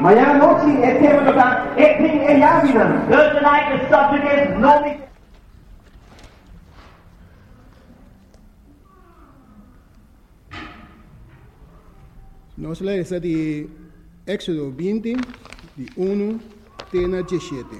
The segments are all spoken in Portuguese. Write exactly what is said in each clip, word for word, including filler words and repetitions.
Mañana noche el tema toca etin e yavinan. Good tonight, the subject is knowing. Nós lemos de Éxodo vinte, de um até dezessete.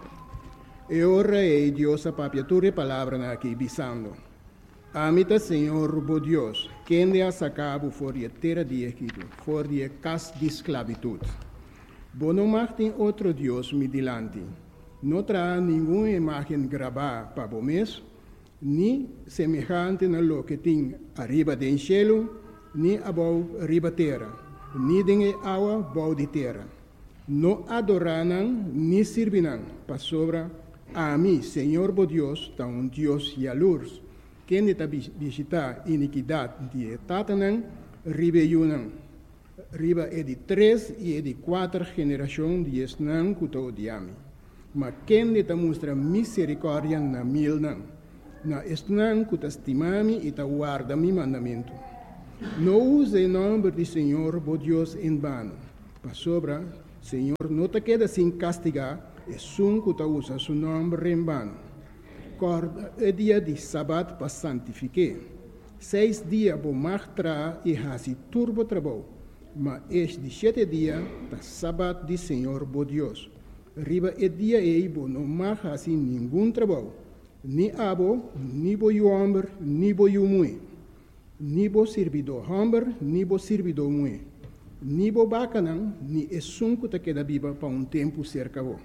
E ora é Deus a papiatura palavra aqui, bisando. Amita Senhor, bo Deus, quem de a sacabo for de terra de Egito, for de casa de esclavitud. Bo não martem outro Deus me dilante. Não terá nenhuma imagem gravada para o mês, nem semelhante na lo que tem arriba do cielo, nem abaixo arriba terra, nem de água abaixo de terra. Não adorarão, nem servirão, para sobra a mim, Senhor bo Deus, tá um Deus jalurs, quem está visitar iniquidade de tatanão, riba yunão. Riba é de três e é de quatro gerações de esnão que te odiame. Mas quem está mostra misericórdia na mil não. Na esnão que te estimame e te guarda mi mandamento. Não use o nome do Senhor, bo Deus, em vano. Para sobra, Senhor, não te queda sem castigar, é sum que te usa seu nome em vano. Corda é dia de sábado para santificar. Seis dias vou martrar e hasi turbo trabalho. Mas este de sete dias, da sábado de Senhor, bo Deus. Riba é dia e bo não mais hasi nenhum trabalho. Ni abo, ni bo o homem, ni bo o mulher. Ni bo servidor homem, ni bo servidor mulher. Ni bo bacanão, ni é sunco que queda viva para um tempo cerca bo.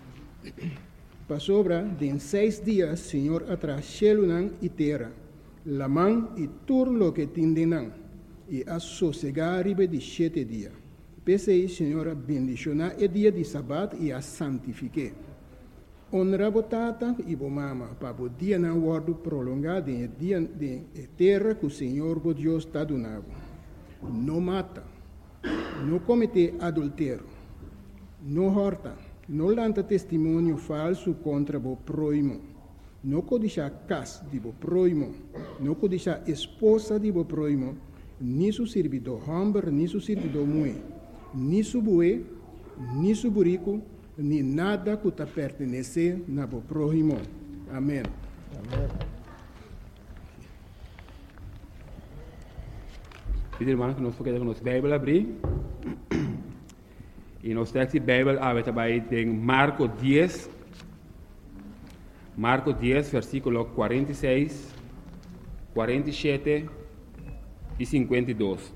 Para sobra, de seis dias, Senhor atrás cielo e terra, la mão e tudo lo que tindenão, e a sossegar ribe de sete dias. Pensei, Senhor, bendicionar o dia de sábado e a santifique. Honra bo tata e bo mama, para o dia não guardo prolongado em dia de terra que o Senhor, bo Deus, está donado. Não mata, não comete adultério, não horta, não lanta testemunho falso contra o próximo, não codiça casa de o próximo, não codiça esposa de o próximo, nem seu servidor homem, nem seu servidor mulher, nem seu boi, nem seu burico, nem nada que te pertenece na o próximo. Amém. Amém. Pedi, irmão, que nós foquemos nossa Bíblia abrir. E nós temos a Bíblia aberta em Marcos dez, Marcos dez, versículo quarenta e seis, quarenta e sete e cinquenta e dois.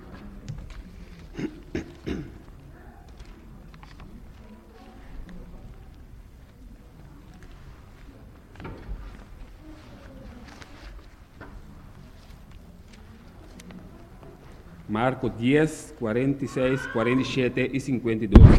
Marcos dez, quarenta e seis, quarenta e sete e cinquenta e dois.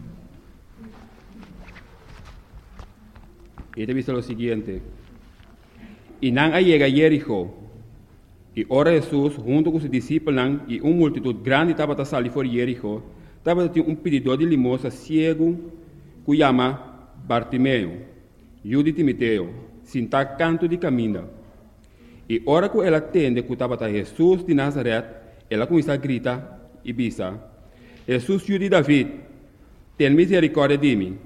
E te visto lo siguiente. E não llega a Jericó. E ora Jesus, junto com os discípulos e uma multitud grande, estava a sair fora de Jericó. Estava um pedidor de limosna cego, que chama Bartimeu, filho de Timoteo, sinta canto de caminho. E ora que ela atende que estava Jesus de Nazaré, ela começa a gritar e bisa: Jesus, filho de David, tem misericórdia de mim.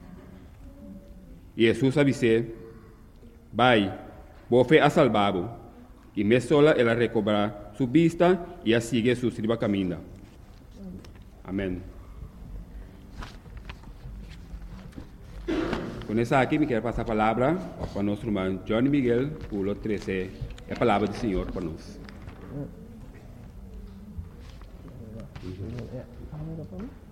E Jesus avisou: vai, vou a salvá-lo. E me sola ela recobra sua vista e a sigue Jesus riba caminho. Amém. Com essa aqui, me quero passar a palavra para o nosso irmão Johnny Miguel, pulo treze, a palavra do Senhor para nós.